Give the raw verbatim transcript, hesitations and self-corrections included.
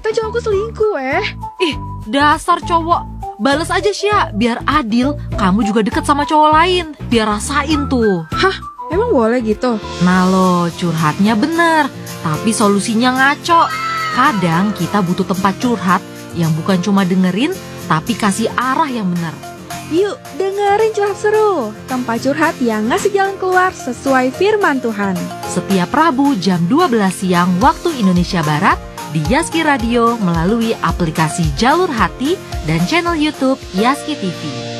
ternyata cowokku selingkuh eh. Ih, dasar cowok. Bales aja Sya, biar adil. Kamu juga deket sama cowok lain, biar rasain tuh. Hah? Emang boleh gitu? Nah lo, curhatnya bener, tapi solusinya ngaco. Kadang kita butuh tempat curhat yang bukan cuma dengerin, tapi kasih arah yang benar. Yuk dengerin Curhat Seru, tempat curhat yang ngasih jalan keluar sesuai firman Tuhan. Setiap Rabu jam dua belas siang waktu Indonesia Barat di Yaski Radio melalui aplikasi Jalur Hati dan channel YouTube Yaski T V.